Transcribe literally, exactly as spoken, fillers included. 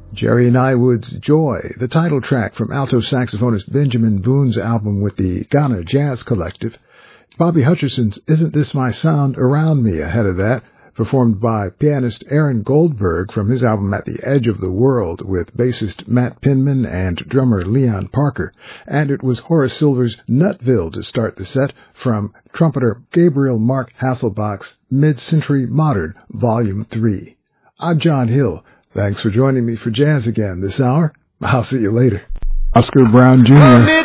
Jerry Nywood's Joy, the title track from alto saxophonist Benjamin Boone's album with the Ghana Jazz Collective. Bobby Hutcherson's Isn't This My Sound Around Me ahead of that, performed by pianist Aaron Goldberg from his album At the Edge of the World with bassist Matt Pinman and drummer Leon Parker. And it was Horace Silver's Nutville to start the set from trumpeter Gabriel Mark Hasselbach's Mid-Century Modern, Volume three. I'm John Hill. Thanks for joining me for Jazz again this hour. I'll see you later. Oscar Brown Junior